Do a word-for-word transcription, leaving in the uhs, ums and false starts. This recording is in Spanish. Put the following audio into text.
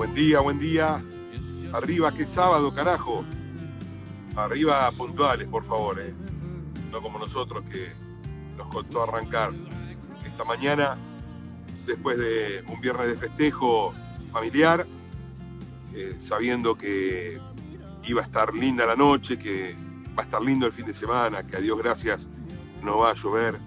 Buen día, buen día. Arriba, qué sábado, carajo. Arriba puntuales, por favor, eh. No como nosotros que nos costó arrancar esta mañana después de un viernes de festejo familiar, eh, sabiendo que iba a estar linda la noche, que va a estar lindo el fin de semana, que a Dios gracias no va a llover